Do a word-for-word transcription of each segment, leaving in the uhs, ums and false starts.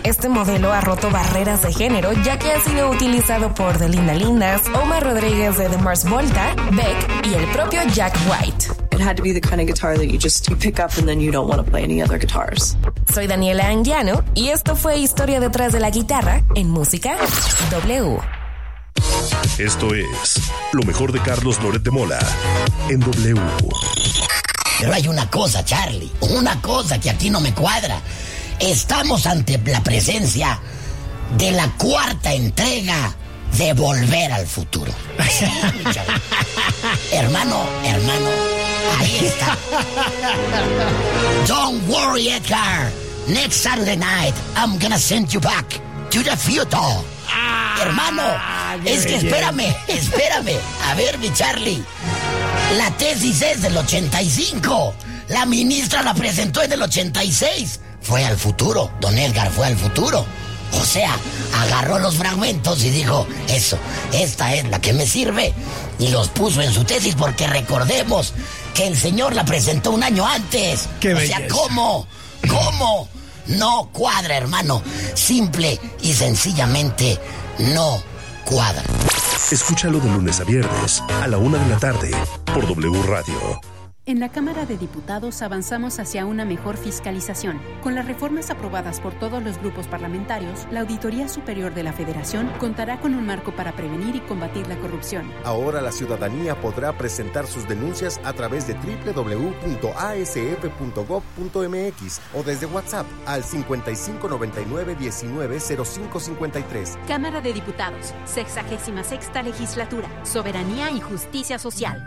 Este modelo ha roto barreras de género, ya que ha sido utilizado por The Linda Lindas, Omar Rodríguez de The Mars Volta, Beck y el propio Jack White. It had to be the kind of guitar that you just you pick up and then you don't want to play any other guitars. Soy Daniela Anguiano y esto fue Historia detrás de la guitarra en Música W. Esto es lo mejor de Carlos Loret de Mola en W. Pero hay una cosa, Charlie, una cosa que aquí no me cuadra. Estamos ante la presencia de la cuarta entrega de Volver al Futuro. Sí, hermano, hermano, ahí está. Don't worry, Edgar. Next Saturday night, I'm gonna send you back to the future. Ah, hermano, es que espérame, espérame. A ver, mi Charlie. La tesis es del ochenta y cinco. La ministra la presentó en el ochenta y seis. Fue al futuro. Don Edgar fue al futuro. O sea, agarró los fragmentos y dijo, eso, esta es la que me sirve. Y los puso en su tesis porque recordemos que el señor la presentó un año antes. ¡Qué o belleza! sea, ¿cómo? ¿Cómo? No cuadra, hermano. Simple y sencillamente no cuadra. Escúchalo de lunes a viernes a la una de la tarde por W Radio. En la Cámara de Diputados avanzamos hacia una mejor fiscalización. Con las reformas aprobadas por todos los grupos parlamentarios, la Auditoría Superior de la Federación contará con un marco para prevenir y combatir la corrupción. Ahora la ciudadanía podrá presentar sus denuncias a través de doble u doble u doble u punto a s f punto gob punto m x o desde WhatsApp al cincuenta y cinco noventa y nueve diecinueve cero cinco cincuenta y tres. Cámara de Diputados, sexagésima sexta Legislatura, Soberanía y Justicia Social.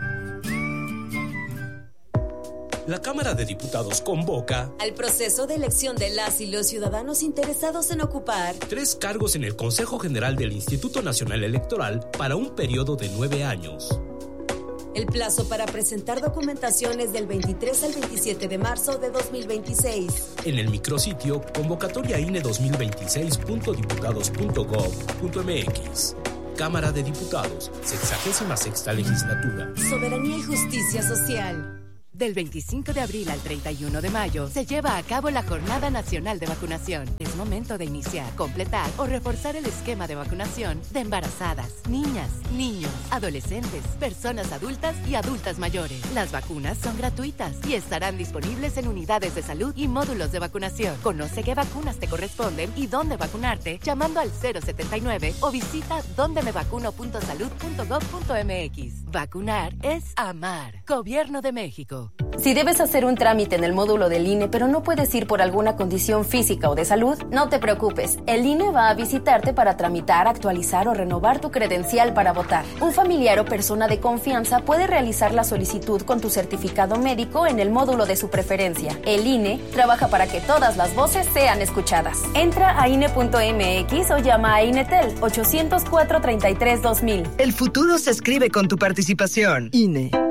La Cámara de Diputados convoca al proceso de elección de las y los ciudadanos interesados en ocupar tres cargos en el Consejo General del Instituto Nacional Electoral para un periodo de nueve años. El plazo para presentar documentación es del veintitrés al veintisiete de marzo de dos mil veintiséis. En el micrositio convocatoria I N E dos mil veintiséis punto diputados punto gob punto m x. Cámara de Diputados, sexagésima sexta Legislatura. Soberanía y Justicia Social. Del veinticinco de abril al treinta y uno de mayo se lleva a cabo la Jornada Nacional de Vacunación. Es momento de iniciar, completar o reforzar el esquema de vacunación de embarazadas, niñas, niños, adolescentes, personas adultas y adultas mayores. Las vacunas son gratuitas y estarán disponibles en unidades de salud y módulos de vacunación. Conoce qué vacunas te corresponden y dónde vacunarte llamando al cero setenta y nueve o visita donde me vacuno punto salud punto gob punto m x. Vacunar es amar. Gobierno de México. Si debes hacer un trámite en el módulo del I N E, pero no puedes ir por alguna condición física o de salud, no te preocupes. El I N E va a visitarte para tramitar, actualizar o renovar tu credencial para votar. Un familiar o persona de confianza puede realizar la solicitud con tu certificado médico en el módulo de su preferencia. El I N E trabaja para que todas las voces sean escuchadas. Entra a I N E punto m x o llama a INETEL ochocientos cuatro treinta y tres dos mil. El futuro se escribe con tu participación. I N E.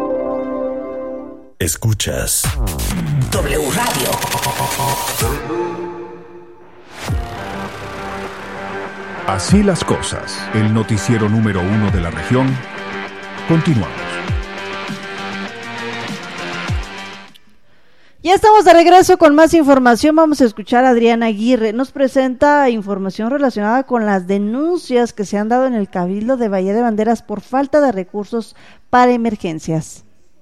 Escuchas W Radio. Así las cosas, el noticiero número uno de la región. Continuamos. Ya estamos de regreso con más información. Vamos a escuchar a Adriana Aguirre. Nos presenta información relacionada con las denuncias que se han dado en el Cabildo de Bahía de Banderas por falta de recursos para emergencias.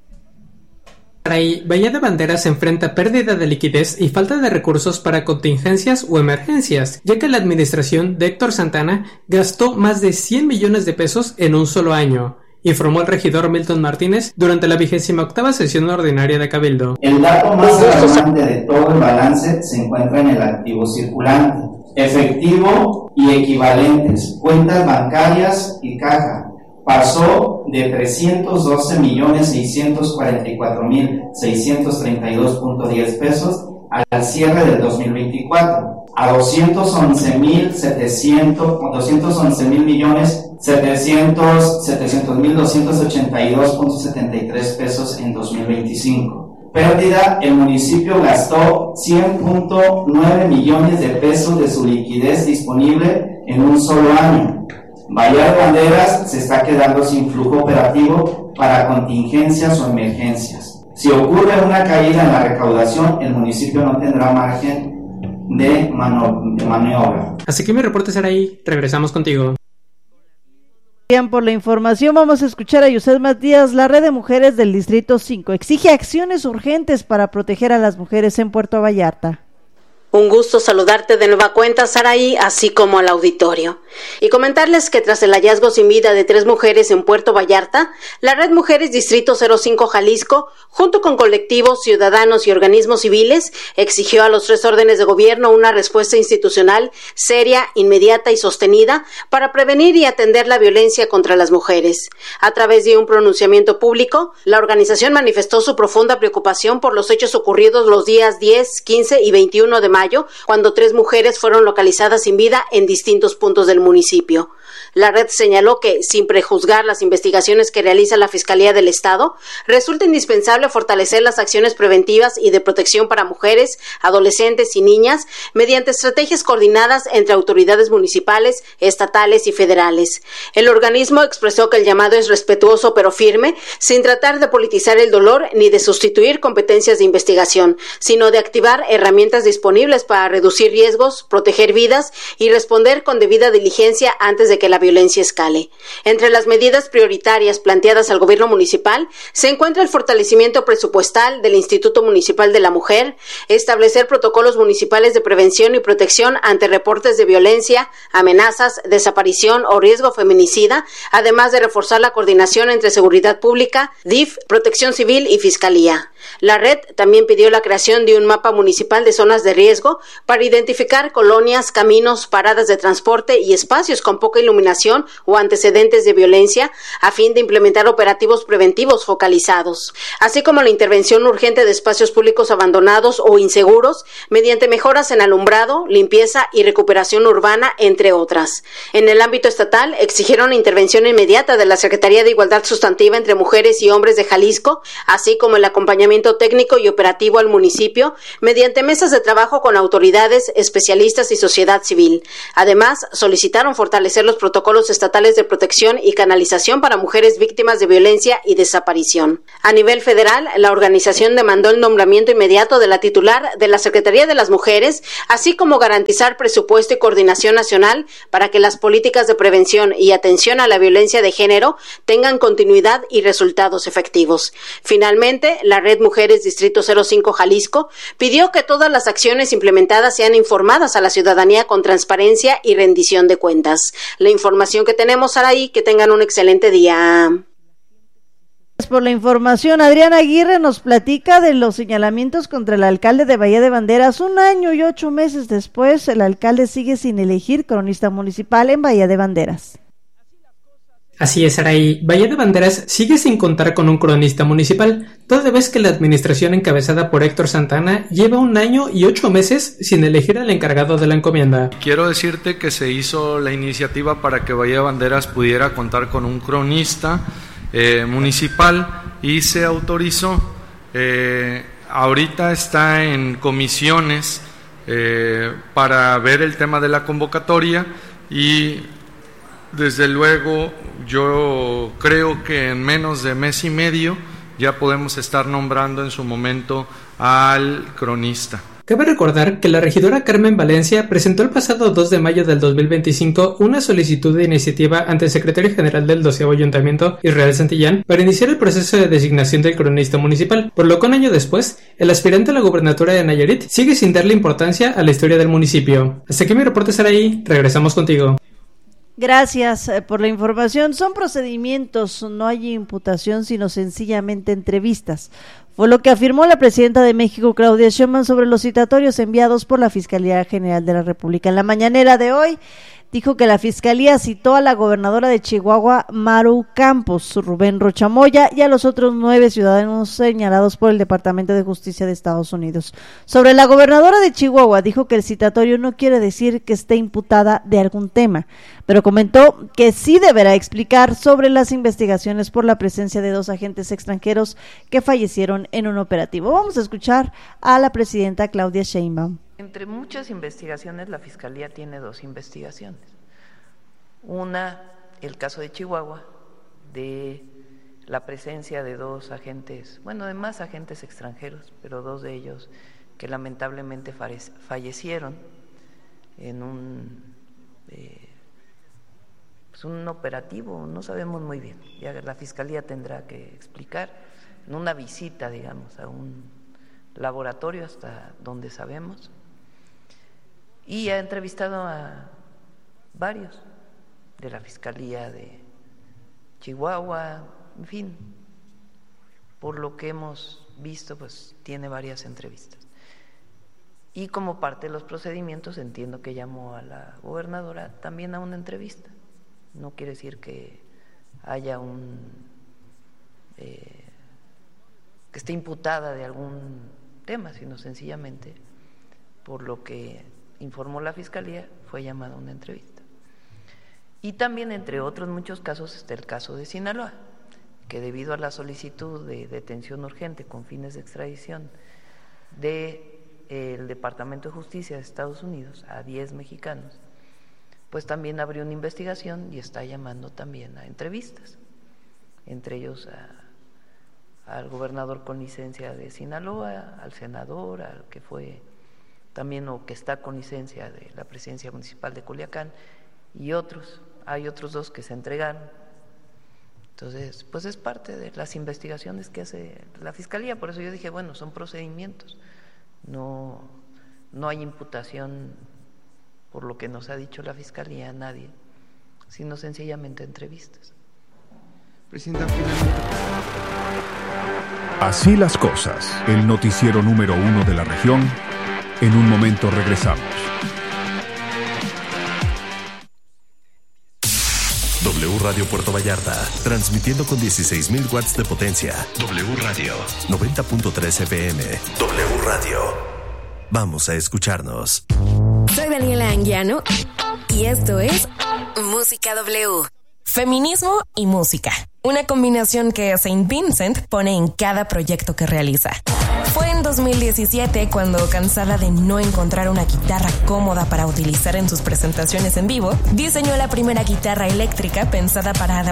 Bahía de Banderas se enfrenta a pérdida de liquidez y falta de recursos para contingencias o emergencias, ya que la administración de Héctor Santana gastó más de cien millones de pesos en un solo año, informó el regidor Milton Martínez durante la vigésima octava sesión ordinaria de Cabildo. El dato más alarmante de todo el balance se encuentra en el activo circulante, efectivo y equivalentes, cuentas bancarias y caja. Pasó de trescientos doce millones seiscientos cuarenta y cuatro mil seiscientos treinta y dos punto diez pesos al cierre del dos mil veinticuatro a doscientos once mil setecientos millones setecientos mil doscientos ochenta y dos punto setenta y tres pesos en dos mil veinticinco. Pérdida: el municipio gastó cien punto nueve millones de pesos de su liquidez disponible en un solo año. Bahía de Banderas se está quedando sin flujo operativo para contingencias o emergencias. Si ocurre una caída en la recaudación, el municipio no tendrá margen de, mano, de maniobra. Así que mi reporte será ahí. Regresamos contigo. Bien, por la información vamos a escuchar a Yusef Matías. La Red de Mujeres del Distrito cinco exige acciones urgentes para proteger a las mujeres en Puerto Vallarta. Un gusto saludarte de nueva cuenta, Saraí, así como al auditorio. Y comentarles que tras el hallazgo sin vida de tres mujeres en Puerto Vallarta, la Red Mujeres Distrito cero cinco Jalisco, junto con colectivos, ciudadanos y organismos civiles, exigió a los tres órdenes de gobierno una respuesta institucional seria, inmediata y sostenida para prevenir y atender la violencia contra las mujeres. A través de un pronunciamiento público, la organización manifestó su profunda preocupación por los hechos ocurridos los días diez, quince y veintiuno de mayo, cuando tres mujeres fueron localizadas sin vida en distintos puntos del municipio. La red señaló que, sin prejuzgar las investigaciones que realiza la Fiscalía del Estado, resulta indispensable fortalecer las acciones preventivas y de protección para mujeres, adolescentes y niñas mediante estrategias coordinadas entre autoridades municipales, estatales y federales. El organismo expresó que el llamado es respetuoso pero firme, sin tratar de politizar el dolor ni de sustituir competencias de investigación, sino de activar herramientas disponibles para reducir riesgos, proteger vidas y responder con debida diligencia antes de que la violencia escale. Entre las medidas prioritarias planteadas al gobierno municipal se encuentra el fortalecimiento presupuestal del Instituto Municipal de la Mujer, establecer protocolos municipales de prevención y protección ante reportes de violencia, amenazas, desaparición o riesgo feminicida, además de reforzar la coordinación entre seguridad pública, D I F, Protección Civil y Fiscalía. La red también pidió la creación de un mapa municipal de zonas de riesgo para identificar colonias, caminos, paradas de transporte y espacios con poca iluminación o antecedentes de violencia, a fin de implementar operativos preventivos focalizados, así como la intervención urgente de espacios públicos abandonados o inseguros mediante mejoras en alumbrado, limpieza y recuperación urbana, entre otras. En el ámbito estatal, exigieron intervención inmediata de la Secretaría de Igualdad Sustantiva entre Mujeres y Hombres de Jalisco, así como el acompañamiento técnico y operativo al municipio mediante mesas de trabajo con autoridades, especialistas y sociedad civil. Además, solicitaron fortalecer los protocolos estatales de protección y canalización para mujeres víctimas de violencia y desaparición. A nivel federal, la organización demandó el nombramiento inmediato de la titular de la Secretaría de las Mujeres, así como garantizar presupuesto y coordinación nacional para que las políticas de prevención y atención a la violencia de género tengan continuidad y resultados efectivos. Finalmente, la Red Mujeres Distrito cero cinco Jalisco pidió que todas las acciones implementadas sean informadas a la ciudadanía con transparencia y rendición de cuentas. La información que tenemos, Saraí, que tengan un excelente día. Gracias por la información. Adriana Aguirre nos platica de los señalamientos contra el alcalde de Bahía de Banderas. Un año y ocho meses después, el alcalde sigue sin elegir cronista municipal en Bahía de Banderas. Así es, Saraí. Bahía de Banderas sigue sin contar con un cronista municipal, toda vez que la administración encabezada por Héctor Santana lleva un año y ocho meses sin elegir al encargado de la encomienda. Quiero decirte que se hizo la iniciativa para que Bahía de Banderas pudiera contar con un cronista eh, municipal y se autorizó. Eh, ahorita está en comisiones eh, para ver el tema de la convocatoria y desde luego yo creo que en menos de mes y medio ya podemos estar nombrando en su momento al cronista. Cabe recordar que la regidora Carmen Valencia presentó el pasado dos de mayo del dos mil veinticinco una solicitud de iniciativa ante el secretario general del doceavo Ayuntamiento, Israel Santillán, para iniciar el proceso de designación del cronista municipal, por lo que un año después, el aspirante a la gubernatura de Nayarit sigue sin darle importancia a la historia del municipio. Hasta aquí mi reporte, Saraí. Regresamos contigo. Gracias por la información. Son procedimientos, no hay imputación, sino sencillamente entrevistas. Fue lo que afirmó la presidenta de México, Claudia Sheinbaum, sobre los citatorios enviados por la Fiscalía General de la República. En la mañanera de hoy, dijo que la Fiscalía citó a la gobernadora de Chihuahua, Maru Campos, Rubén Rocha Moya, y a los otros nueve ciudadanos señalados por el Departamento de Justicia de Estados Unidos. Sobre la gobernadora de Chihuahua, dijo que el citatorio no quiere decir que esté imputada de algún tema, pero comentó que sí deberá explicar sobre las investigaciones por la presencia de dos agentes extranjeros que fallecieron en un operativo. Vamos a escuchar a la presidenta Claudia Sheinbaum. Entre muchas investigaciones, la Fiscalía tiene dos investigaciones. Una, el caso de Chihuahua, de la presencia de dos agentes, bueno, de más agentes extranjeros, pero dos de ellos que lamentablemente fallecieron en un, eh, pues un operativo, no sabemos muy bien, ya la Fiscalía tendrá que explicar, en una visita, digamos, a un laboratorio hasta donde sabemos, y ha entrevistado a varios de la Fiscalía de Chihuahua, en fin, por lo que hemos visto, pues tiene varias entrevistas. Y como parte de los procedimientos, entiendo que llamó a la gobernadora también a una entrevista. No quiere decir que haya un eh, que esté imputada de algún tema, sino sencillamente, por lo que informó la Fiscalía, fue llamada a una entrevista. Y también, entre otros muchos casos, está el caso de Sinaloa, que debido a la solicitud de detención urgente con fines de extradición de el Departamento de Justicia de Estados Unidos a diez mexicanos, pues también abrió una investigación y está llamando también a entrevistas, entre ellos a, al gobernador con licencia de Sinaloa, al senador, al que fue también o que está con licencia de la presidencia municipal de Culiacán y otros. Hay otros dos que se entregaron. Entonces, pues es parte de las investigaciones que hace la Fiscalía. Por eso yo dije, bueno, son procedimientos. No, no hay imputación, por lo que nos ha dicho la Fiscalía, a nadie, sino sencillamente entrevistas. Presidenta, finalmente. Así las cosas. El noticiero número uno de la región. En un momento regresamos. W Radio Puerto Vallarta, transmitiendo con dieciséis mil watts de potencia. W Radio, noventa punto tres F M. W Radio. Vamos a escucharnos. Soy Daniela Anguiano y esto es Música W. Feminismo y música. Una combinación que Saint Vincent pone en cada proyecto que realiza. Fue en dos mil diecisiete cuando, cansada de no encontrar una guitarra cómoda para utilizar en sus presentaciones en vivo, diseñó la primera guitarra eléctrica pensada para adaptar